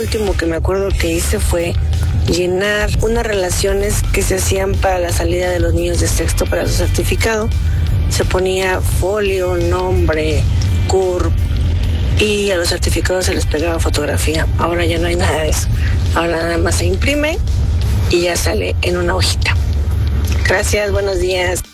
Lo último que me acuerdo que hice fue llenar unas relaciones que se hacían para la salida de los niños de sexto para su certificado. Se ponía folio, nombre, CURP, y a los certificados se les pegaba fotografía. Ahora ya no hay nada de eso. Ahora nada más se imprime y ya sale en una hojita. Gracias, buenos días.